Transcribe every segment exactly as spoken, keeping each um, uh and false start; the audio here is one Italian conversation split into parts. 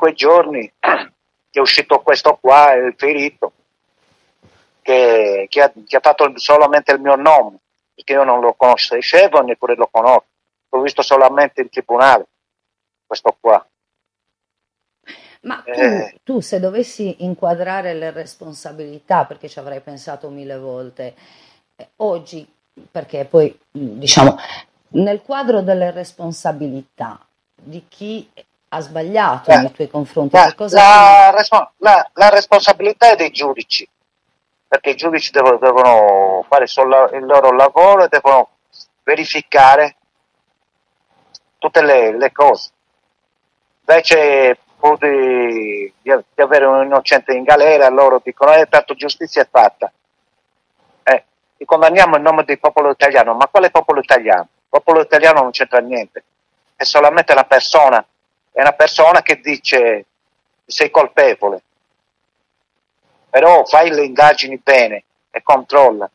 quei giorni che è uscito questo qua, il ferito, che, che, ha, che ha fatto solamente il mio nome, perché io non lo conoscevo, neppure lo conosco, l'ho visto solamente in tribunale, questo qua. Ma tu, Eh, tu se dovessi inquadrare le responsabilità, perché ci avrei pensato mille volte, eh, oggi, perché poi mh, diciamo, nel quadro delle responsabilità di chi ha sbagliato la, nei tuoi confronti, la, che cosa ti... la, respo- la- la responsabilità è dei giudici, perché i giudici devono, devono fare il, sol- il loro lavoro e devono verificare tutte le, le cose. Invece pur di, di, di avere un innocente in galera, loro dicono eh, tanto giustizia è fatta. Eh, li condanniamo in nome del popolo italiano, ma quale popolo italiano? Il popolo italiano non c'entra niente, è solamente una persona, è una persona che dice sei colpevole, però fai le indagini bene e controlla.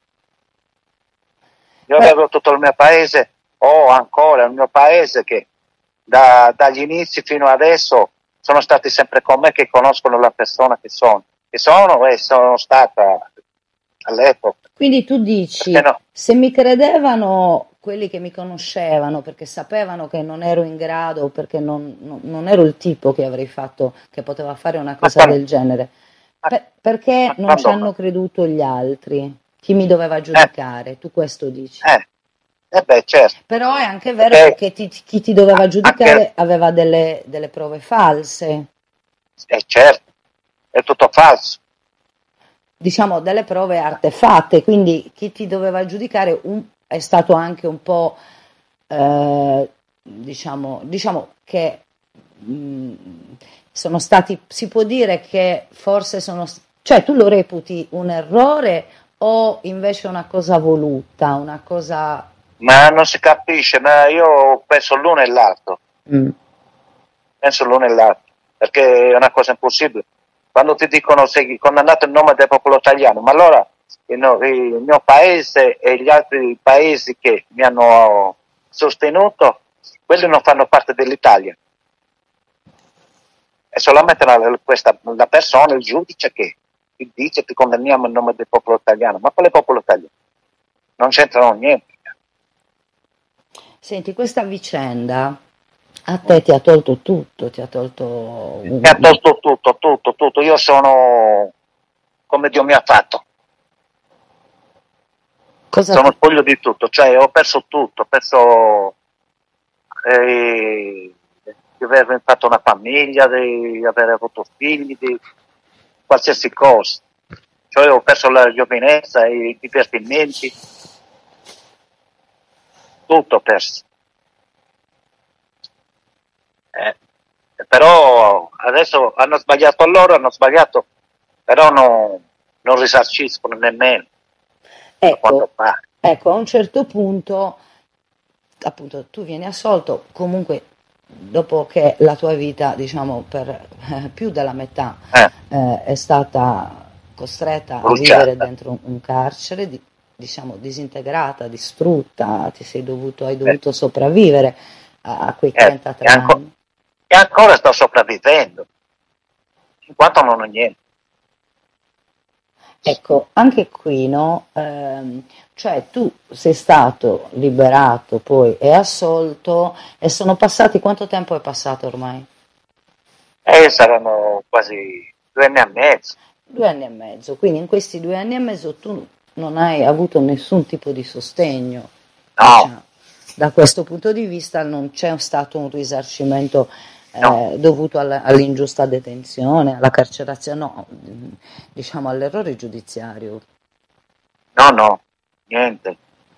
Io Beh, avevo tutto il mio paese, ho ancora il mio paese che da, dagli inizi fino adesso sono stati sempre con me, che conoscono la persona che sono, che sono e sono stata all'epoca. quindi tu Perché dici, no? se mi credevano quelli che mi conoscevano perché sapevano che non ero in grado, perché non, non- non ero il tipo che avrei fatto, che poteva fare una Ma cosa quando, del genere, ma, per- perché ma non ci quando hanno mai? creduto gli altri? Chi mi doveva Eh, giudicare? Tu questo dici. eh, eh beh, certo, Però è anche vero che, perché che ti- chi ti doveva anche, giudicare aveva delle, delle prove false, eh, certo, è tutto falso. diciamo delle prove artefatte, quindi chi ti doveva giudicare un- è stato anche un po', eh, diciamo, diciamo che mh, sono stati, si può dire che forse sono, cioè tu lo reputi un errore o invece una cosa voluta, una cosa... Ma non si capisce, ma io penso l'uno e l'altro. Mm. Penso l'uno e l'altro, perché è una cosa impossibile. Quando ti dicono sei condannato in nome del popolo italiano, ma allora il, no, il mio paese e gli altri paesi che mi hanno sostenuto, quelli non fanno parte dell'Italia. È solamente la, questa, la persona, il giudice che ti dice ti condanniamo in nome del popolo italiano. Ma quale popolo italiano? Non c'entrano niente. Senti, questa vicenda a Mm. te ti ha tolto tutto, ti ha tolto... Mi ha un- tolto tutto, tutto, tutto. Io sono come Dio mi ha fatto. Cosa Sono ti... spoglio di tutto, cioè ho perso tutto, ho perso eh, di aver fatto una famiglia, di aver avuto figli, di qualsiasi cosa. Cioè ho perso la giovinezza, i divertimenti, tutto ho perso. Eh, però adesso hanno sbagliato loro, hanno sbagliato, però no, non risarciscono nemmeno, a Ecco, quanto pare. ecco, a un certo punto, appunto, tu vieni assolto, comunque dopo che la tua vita, diciamo, per eh, più della metà Eh, eh, è stata costretta a vivere bruciata. dentro un, un carcere, di- diciamo, disintegrata, distrutta, ti sei dovuto, hai Eh, dovuto sopravvivere a, a quei eh, trentatré e, anco- anni. e ancora sto sopravvivendo, in quanto non ho niente. Ecco, anche qui, no? Ehm, cioè tu sei stato liberato poi e assolto e sono passati, quanto tempo è passato ormai? E saranno quasi due anni e mezzo. Due anni e mezzo, quindi in questi due anni e mezzo tu non hai avuto nessun tipo di sostegno, No, diciamo. Da questo punto di vista non c'è stato un risarcimento no, eh, dovuto alla- all'ingiusta detenzione, alla carcerazione, no, diciamo all'errore giudiziario. no, no, niente.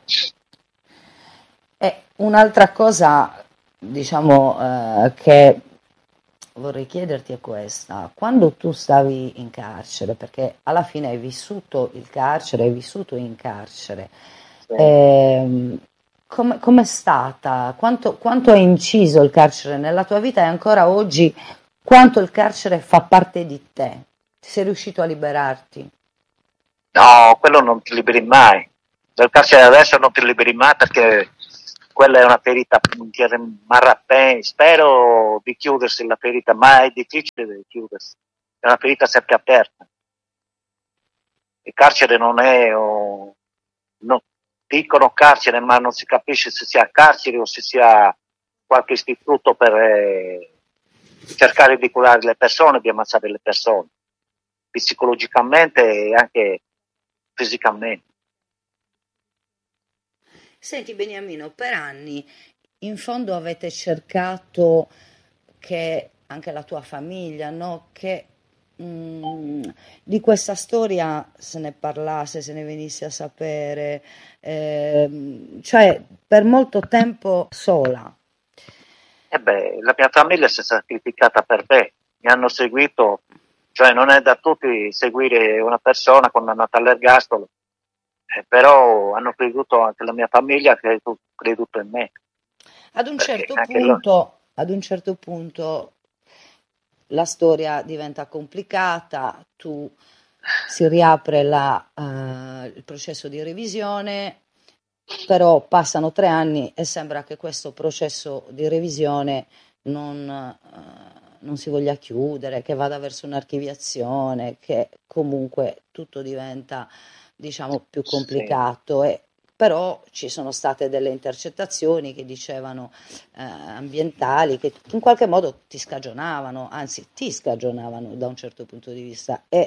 E un'altra cosa, diciamo, eh, che vorrei chiederti è questa: quando tu stavi in carcere, perché alla fine hai vissuto il carcere, hai vissuto in carcere, Sì. ehm, come com'è stata? Quanto, quanto ha inciso il carcere nella tua vita e ancora oggi quanto il carcere fa parte di te? Sei riuscito a liberarti? No, quello non ti liberi mai. Dal carcere adesso non ti liberi mai perché quella è una ferita che rimarrà, spero di chiudersi la ferita, ma è difficile di chiudersi, è una ferita sempre aperta. Il carcere non è, oh, no, dicono carcere, ma non si capisce se sia carcere o se sia qualche istituto per eh, cercare di curare le persone, di ammazzare le persone, psicologicamente e anche fisicamente. Senti Beniamino, per anni in fondo avete cercato che anche la tua famiglia, no, che mm, di questa storia se ne parlasse, se ne venisse a sapere, ehm, cioè per molto tempo sola. E beh, la mia famiglia si è sacrificata per me, mi hanno seguito, cioè non è da tutti seguire una persona condannata all'ergastolo, eh, però hanno creduto anche la mia famiglia, ha creduto, creduto in me, Ad un perché certo anche loro, punto, ad un certo punto la storia diventa complicata, tu si riapre la, eh, il processo di revisione, però passano tre anni e sembra che questo processo di revisione non, eh, non si voglia chiudere, che vada verso un'archiviazione, che comunque tutto diventa, diciamo, più sì, complicato. E, però ci sono state delle intercettazioni che dicevano eh, ambientali che in qualche modo ti scagionavano, anzi ti scagionavano da un certo punto di vista e,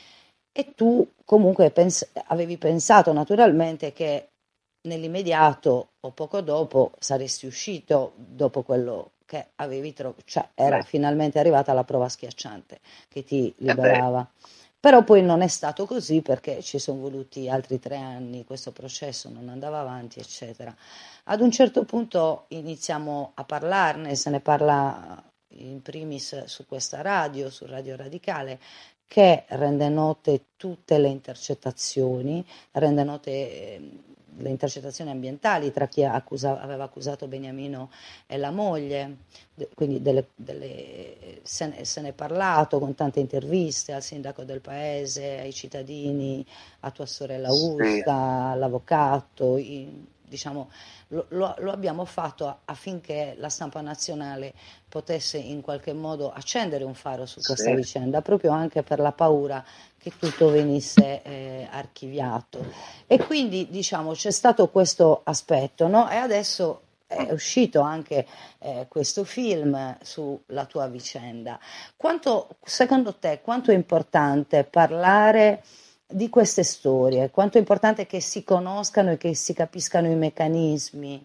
e tu comunque pens- avevi pensato naturalmente che nell'immediato o poco dopo saresti uscito dopo quello che avevi trovato, cioè era beh, finalmente arrivata la prova schiacciante che ti e beh, liberava. Però poi non è stato così perché ci sono voluti altri tre anni, questo processo non andava avanti, eccetera. Ad un certo punto iniziamo a parlarne, se ne parla in primis su questa radio, su Radio Radicale, che rende note tutte le intercettazioni, rende note eh, le intercettazioni ambientali tra chi accusa, aveva accusato Beniamino e la moglie, de, quindi delle, delle, se, ne, se ne è parlato con tante interviste al sindaco del paese, ai cittadini, a tua sorella sì, Augusta, all'avvocato, i, diciamo, lo, lo, lo abbiamo fatto affinché la stampa nazionale potesse in qualche modo accendere un faro su questa sì. vicenda, proprio anche per la paura che tutto venisse eh, archiviato. E quindi diciamo c'è stato questo aspetto, no? E adesso è uscito anche eh, questo film sulla tua vicenda. Quanto, secondo te, quanto è importante parlare di queste storie? Quanto è importante che si conoscano e che si capiscano i meccanismi?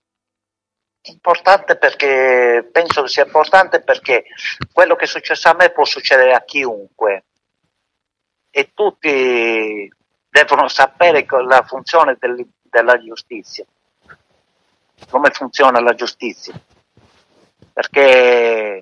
Importante perché penso che sia importante perché quello che è successo a me può succedere a chiunque e tutti devono sapere la funzione del, della giustizia, come funziona la giustizia, perché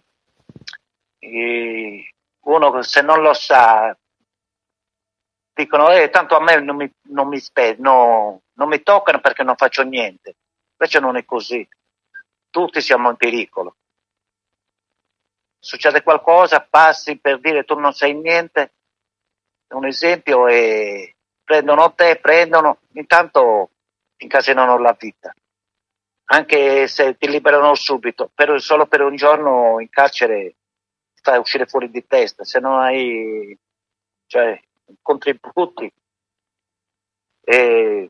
eh, uno se non lo sa dicono eh, tanto a me non mi, non mi spe- no, non mi toccano perché non faccio niente, invece non è così, tutti siamo in pericolo. Succede qualcosa, passi per dire tu non sai niente, un esempio, e prendono te, prendono, intanto incasinano la vita, anche se ti liberano subito, per, solo per un giorno in carcere fai uscire fuori di testa, se non hai cioè, contributi è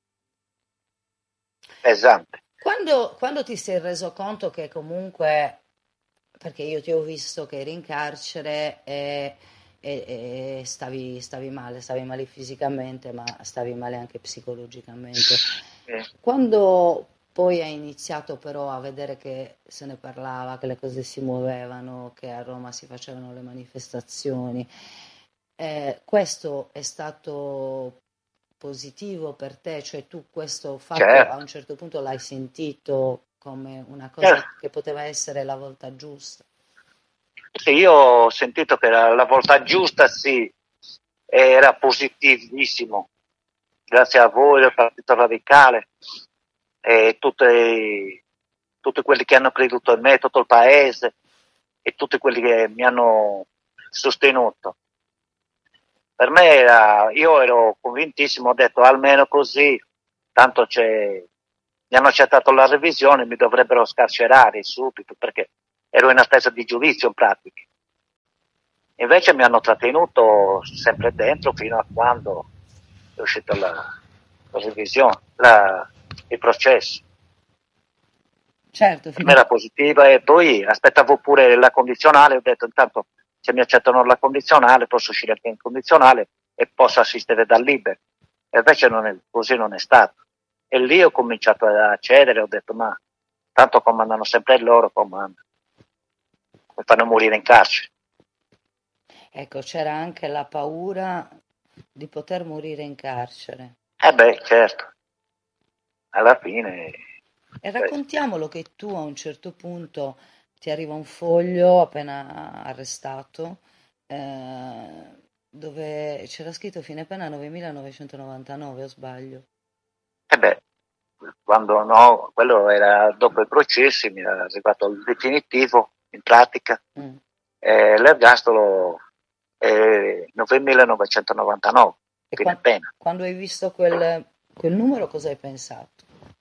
pesante. Quando, quando ti sei reso conto che comunque, perché io ti ho visto che eri in carcere e, e- e stavi, stavi male, stavi male fisicamente, ma stavi male anche psicologicamente, Eh, quando poi hai iniziato però a vedere che se ne parlava, che le cose si muovevano, che a Roma si facevano le manifestazioni, eh, questo è stato positivo per te, cioè tu questo fatto a certo, un certo punto l'hai sentito come una cosa certo. che poteva essere la volta giusta. Sì, io ho sentito che la, la volta giusta sì, era positivissimo, grazie a voi del Partito Radicale e tutte, tutti quelli che hanno creduto in me, tutto il paese e tutti quelli che mi hanno sostenuto. Per me era, io ero convintissimo, ho detto almeno così, tanto c'è, mi hanno accettato la revisione, mi dovrebbero scarcerare subito perché ero in attesa di giudizio in pratica. Invece mi hanno trattenuto sempre dentro fino a quando è uscita la, la revisione, la, il processo. Certo, Per me era positiva e poi aspettavo pure la condizionale, ho detto intanto se mi accettano la condizionale posso uscire anche in condizionale e posso assistere dal libero. E invece non è, così non è stato. E lì ho cominciato a cedere, ho detto ma tanto comandano sempre loro, comandano. Mi fanno morire in carcere. Ecco, c'era anche la paura di poter morire in carcere. Eh beh, certo. Alla fine... E raccontiamolo che tu a un certo punto ti arriva un foglio appena arrestato eh, dove c'era scritto fine pena novemilanovecentonovantanove, o sbaglio? Eh beh, quando no, quello era dopo i processi, mi era arrivato il definitivo in pratica, mm. eh, l'ergastolo è novemilanovecentonovantanove, e fine qua- pena. Quando hai visto quel, quel numero cosa hai pensato?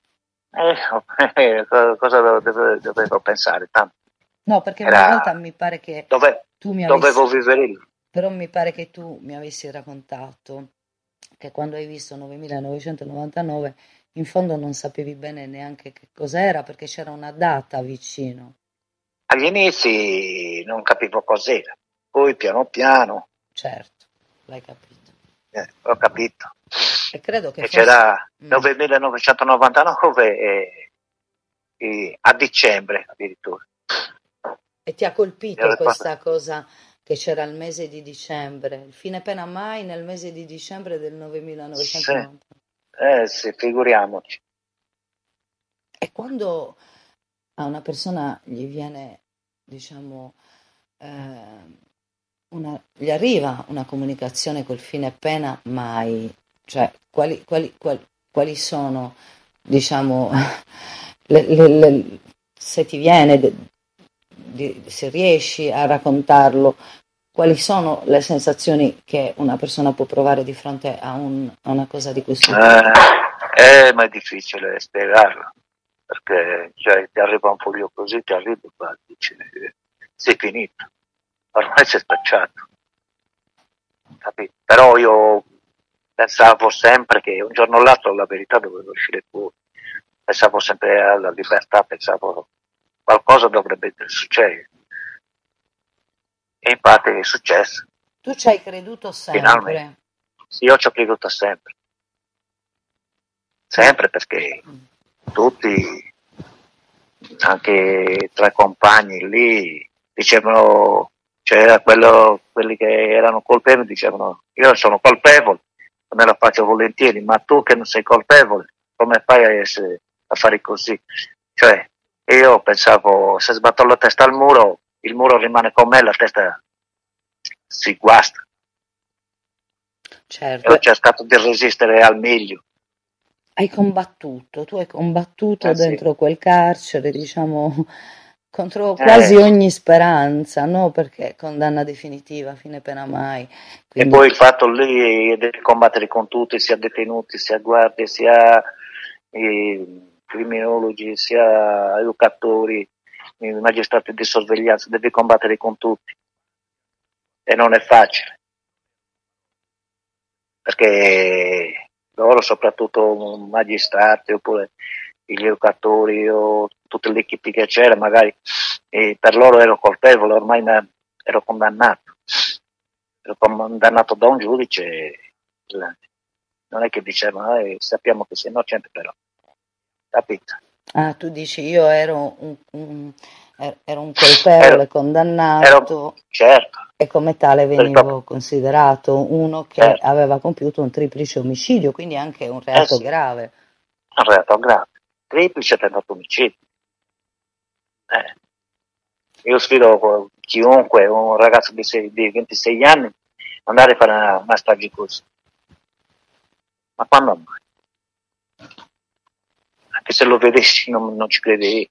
Eh, cosa dovevo, dovevo pensare? Tanto no, perché era, una volta mi pare che dove, tu mi avessi... dovevo vivere lì. Però mi pare che tu mi avessi raccontato che quando hai visto novemilanovecentonovantanove in fondo non sapevi bene neanche che cos'era perché c'era una data vicino. Agli inizi non capivo cos'era, poi piano piano... Certo, l'hai capito. Eh, ho capito. E credo che e fosse... c'era novemilanovecentonovantanove e, e a dicembre addirittura. E ti ha colpito questa cosa che c'era il mese di dicembre, il fine pena mai nel mese di dicembre del novemilanovecentonovantanove? Sì. Eh sì, figuriamoci. E quando a una persona gli viene, diciamo, eh, una, gli arriva una comunicazione col fine pena mai, cioè quali, quali, quali, quali sono, diciamo, le, le, le, se ti viene, di, se riesci a raccontarlo, quali sono le sensazioni che una persona può provare di fronte a, un, a una cosa di questo tipo? Eh, eh, ma è difficile spiegarlo, perché cioè, ti arriva un foglio così, ti arriva qua, dici, sei finito, ormai sei spacciato, capito? Però io pensavo sempre che un giorno o l'altro la verità doveva uscire fuori, pensavo sempre alla libertà, pensavo qualcosa dovrebbe succedere. E infatti è successo. Tu ci hai creduto sempre? Finalmente. Sì, io ci ho creduto sempre. Sempre perché tutti, anche tra i compagni lì, dicevano, cioè quello, quelli che erano colpevoli dicevano io sono colpevole, me la faccio volentieri, ma tu che non sei colpevole, come fai a, essere, a fare così? Cioè, io pensavo, se sbatto la testa al muro, il muro rimane con me, la testa si guasta. Certo. E ho cercato di resistere al meglio. Hai combattuto, tu hai combattuto eh, dentro sì. quel carcere, diciamo, contro quasi eh. ogni speranza, no? Perché condanna definitiva, fine pena mai. Quindi... E poi il fatto lì di combattere con tutti, sia detenuti, sia guardie, sia i criminologi, sia educatori, i magistrati di sorveglianza, devi combattere con tutti. E non è facile. Perché loro, soprattutto magistrati, oppure gli educatori o tutte le equipe che c'era, magari eh, per loro ero colpevole, ormai ero condannato. Ero condannato da un giudice, non è che dicevano, eh, sappiamo che sei innocente però, capito? Ah, tu dici io ero un, un, ero un colpevole ero, condannato ero, certo. E come tale venivo considerato uno che certo. aveva compiuto un triplice omicidio, quindi anche un reato eh sì. grave. Un reato grave, triplice tentato omicidio. Eh. Io sfido chiunque, un ragazzo di, sei, di ventisei anni, andare a fare una, una strage così. Ma quando mai? Anche se lo vedessi non, non ci credevi.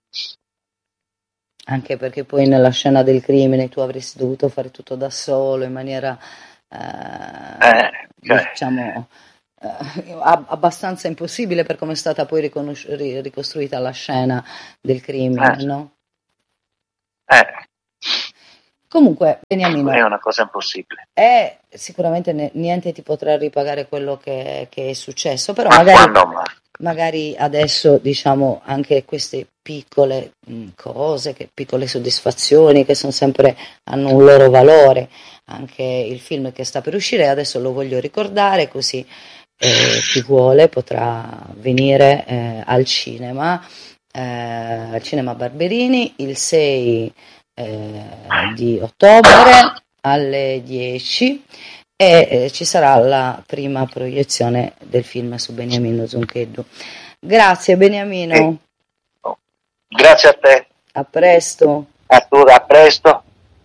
Anche perché poi nella scena del crimine tu avresti dovuto fare tutto da solo, in maniera, eh, eh, cioè. diciamo, eh, abbastanza impossibile per come è stata poi riconosci- ri- ricostruita la scena del crimine, Eh, no? eh, Comunque, Beniamino, è una cosa impossibile. è sicuramente ne- niente ti potrà ripagare quello che, che è successo, però Ma magari, quando mai? magari adesso diciamo anche queste piccole mh, cose, che, piccole soddisfazioni che sono sempre, hanno un loro valore, anche il film che sta per uscire, adesso lo voglio ricordare così eh, chi vuole potrà venire eh, al cinema, eh, al cinema Barberini il sei eh, di ottobre alle dieci e eh, ci sarà la prima proiezione del film su Beniamino Zuncheddu. Grazie Beniamino, Sì. Oh, grazie a te, a presto a tu, a presto.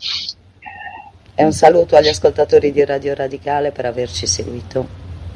e un saluto agli ascoltatori di Radio Radicale per averci seguito.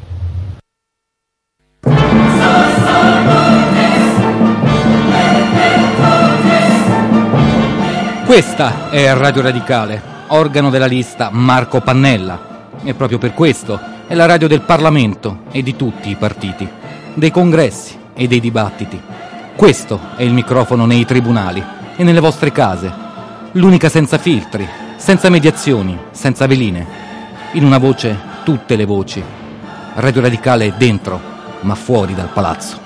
Questa è Radio Radicale, organo della lista Marco Pannella. E proprio per questo è la radio del Parlamento e di tutti i partiti, dei congressi e dei dibattiti. Questo è il microfono nei tribunali e nelle vostre case. L'unica senza filtri, senza mediazioni, senza veline. In una voce, tutte le voci. Radio Radicale è dentro, ma fuori dal palazzo.